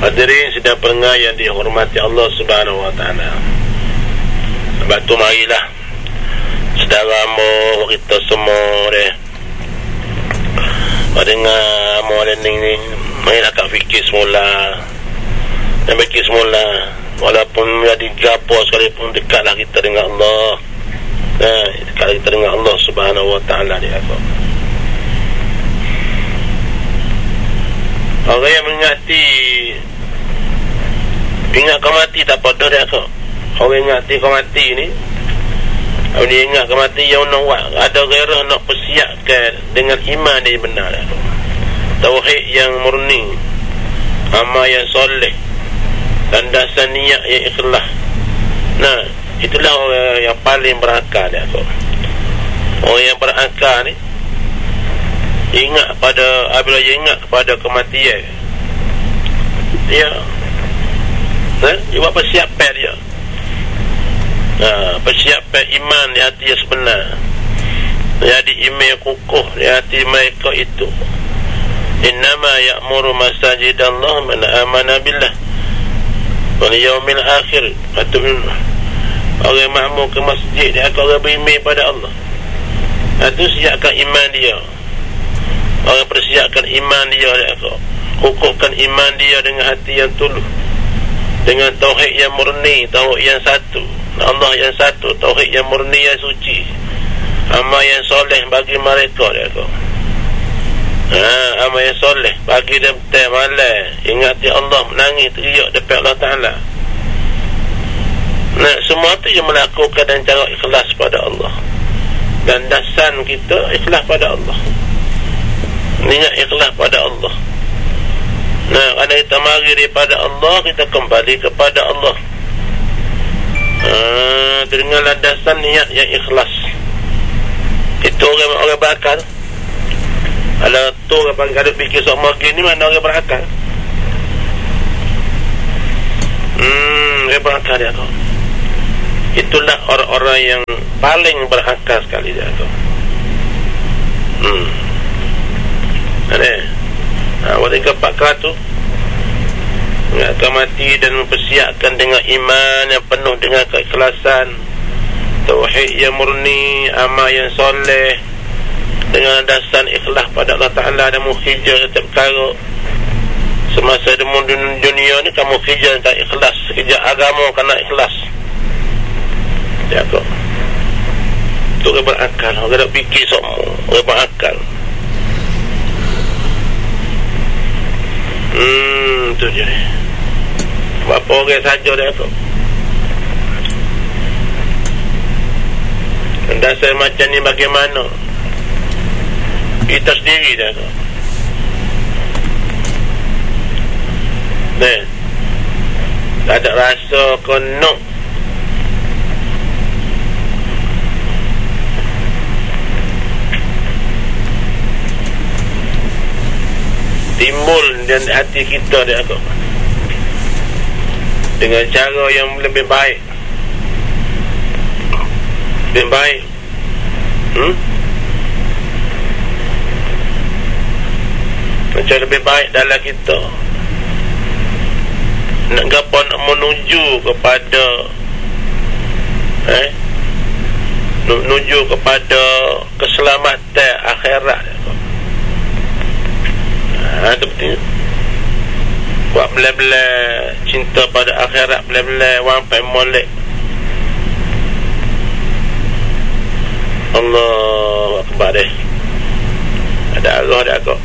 Hadirin sedang pendengar yang dihormati Allah Subhanahu wa taala. Sebab tu marilah saudara mo kita semua deh. Dengar molen ni marilah kat fikir semula. Dan fikir semula walaupun jadi gapo sekalipun dekatlah kita dengan Allah. Dekatlah kita dengan Allah Subhanahu wa taala dia tu. Orang yang mengingati ingat kau mati tak pada dia kau. Orang ingati kau mati ni, dia ingat kau mati yang nak buat ada gairah nak persiapkan dengan iman dia benar dia. Tauhid yang murni, amal yang soleh, dan dasar niat yang ikhlas. Nah, itulah orang yang paling berakal dia kau. Orang yang berakal ni ingat pada apabila dia ingat kepada kematian dia dia buat persiapan dia persiapan iman di hati yang sebenar, jadi iman yang kukuh di hati mereka itu. Innama ya'muru masajidallah man amana billah wal yaumil akhir. Orang makmur ke masjid dia akan beriman pada Allah. Itu siapkan iman dia. Orang persiapkan iman dia kukuhkan iman dia dengan hati yang tulus, dengan tauhid yang murni, tauhid yang satu, Allah yang satu, tauhid yang murni yang suci, amal yang soleh bagi mereka dia amal yang soleh bagi dia betul malam ingati Allah, menangis teriak depan Allah Ta'ala. Nah, semua tu yang melakukan dan cara ikhlas pada Allah, dan dasar kita ikhlas pada Allah, niat ikhlas pada Allah. Nah, kerana kita mari daripada Allah, kita kembali kepada Allah. Dengan landasan niat yang ikhlas. Itu orang berakal. Kalau tu orang ada fikir semua gini, mana orang berakal? Orang berakal dia tu. Itulah orang-orang yang paling berakal sekali dia tu. Waktu ke-4 tu akan mati dan mempersiapkan dengan iman yang penuh dengan keikhlasan, tauhid yang murni, amal yang soleh, dengan dasar ikhlas pada Allah Ta'ala, dan mukhijah setiap perkara. Semasa dunia ni kamu mukhijah tak ikhlas, kerja agama kena ikhlas ya kok. Tu orang berakal, orang tak fikir semua, orang berakal. Tu je. Berapa orang saja dia tu. Dasar macam ni bagaimana? Kita sendiri dia tu. Tak ada rasa konok. Timbul dan hati kita dia tu dengan cara yang lebih baik. Lebih baik. Macam lebih baik dalam kita nak gapo nak menuju kepada menuju kepada keselamatan akhirat. Seperti buat bela-bela cinta pada akhirat, bela-bela wampai molek. Allahu Akbar deh. Ada Allah dah kok.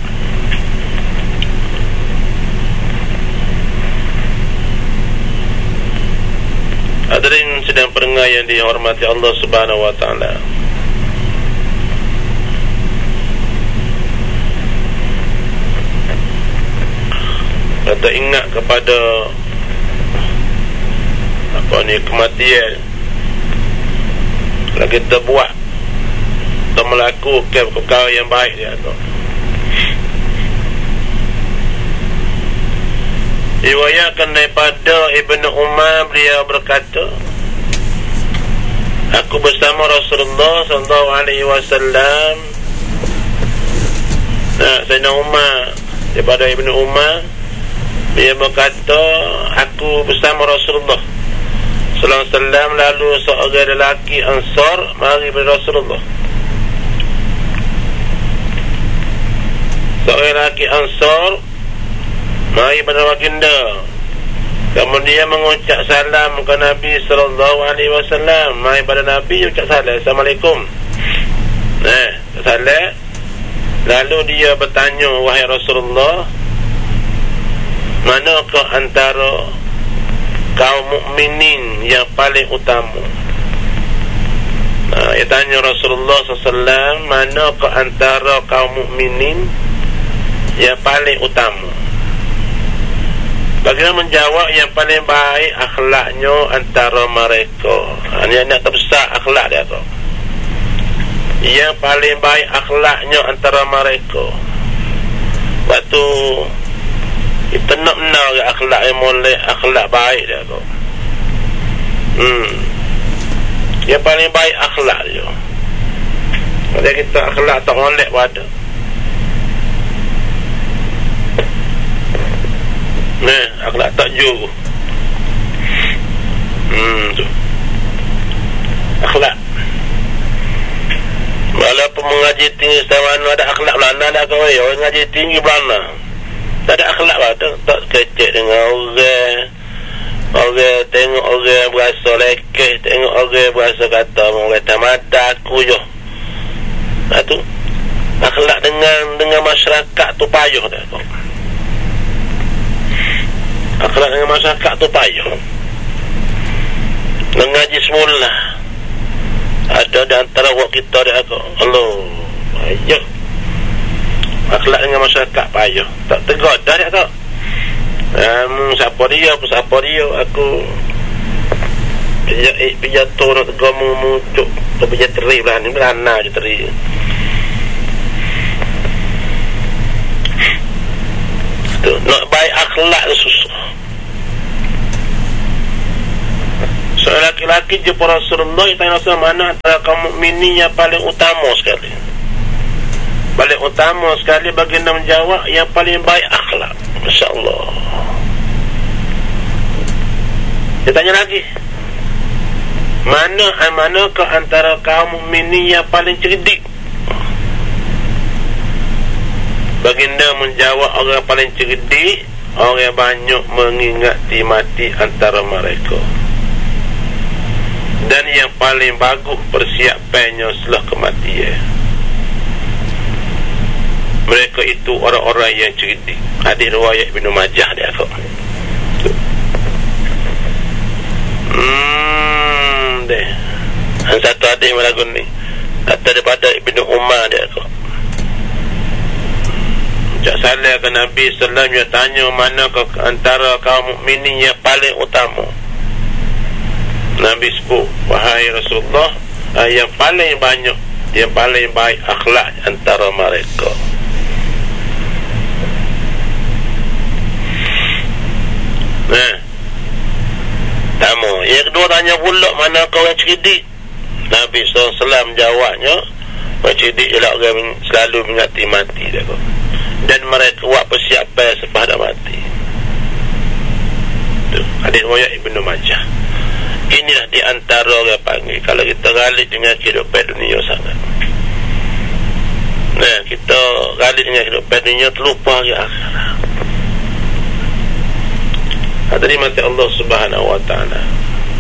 Hadirin sedang pendengar yang dihormati Allah Subhanahu wa taala. Kita ingat kepada kematian. Kalau kita buat dan melakukan perkara yang baik dia tu. Riwayatkan daripada Ibnu Umar, beliau berkata, aku bersama Rasulullah sallallahu alaihi wasallam. Sayyidina Umar, daripada Ibnu Umar, Dia berkata, aku bersama Rasulullah sallallahu alaihi wasallam, lalu seorang lelaki Ansar mari kepada Rasulullah. Seorang lelaki Ansar mari kepada baginda, kemudian mengucap salam ke Nabi sallallahu alaihi wasallam. Mari pada Nabi ucap salam, Assalamualaikum. Salam. Lalu dia bertanya, wahai Rasulullah, manakah antara kaum mukminin yang paling utama? Dia tanya Rasulullah SAW, manakah antara kaum mukminin yang paling utama? Bagaimana menjawab, yang paling baik akhlaknya antara mereka. Ini nak terbesar akhlak dia tu. Yang paling baik akhlaknya antara mereka. Waktu kita nak benar akhlak yang mulai, akhlak baik dia tu. Yang paling baik akhlak dia. Kalau kita akhlak tak molek pada. Akhlak tak juru. Tu. Akhlak. Walaupun mengaji tinggi mana ada akhlak belanda dah kau. Orang mengaji tinggi belanda tak ada akhlak lah. Tak kecek dengan orang. Orang tengok orang berasa lekeh, tengok orang berasa kata orang tamada aku je. Tu akhlak dengan masyarakat tu payah dah kau. Akhlak dengan masyarakat tu payah. Mengaji semula ada di antara wak kita dia kau. Allah, payah. Akhlak dengan masyarakat payah. Tak tegar dah dia kau. Siapa dia, aku pijato nak tegar muncuk ke pijat teri belah ni, belana je teri. Tu nak baik akhlak susah. Seorang laki-laki jumpa Rasulullah, tanya Rasulullah, mana antara kaum mukminin yang paling utama sekali? Paling utama sekali, baginda menjawab, yang paling baik akhlak. Masya Allah. Dia tanya lagi, manakah antara kaum mukminin yang paling cerdik? Baginda menjawab, orang paling cerdik, orang yang banyak mengingati mati antara mereka, dan yang paling bagus persiapannya setelah kematian. Mereka itu orang-orang yang cerdik. Hadis riwayat Ibnu Majah dia kok. Deh. Satu hadis lagu ni kata daripada Ibnu Umar dia kok. Cak salah ke Nabi sallallahu alaihi wasallam, dia tanya mana antara kaum mukminin yang paling utama. Nabi sebut, wahai Rasulullah, yang paling banyak, yang paling baik akhlak antara mereka. Tamu. Yang kedua tanya pula, mana kau yang cerdik? Nabi SAW jawabnya, orang cerdik ialah orang selalu mengingati mati dia, dan mereka buat persiapan sepada mati. Tu hadis riwayat Ibnu Majah. Inilah di antara orang panggil, kalau kita galik dengan kehidupan dunia sangat. Kita galik dengan kehidupan dunia, terlupa ke akhirat. Hadirin mati Allah Subhanahu wa ta'ala.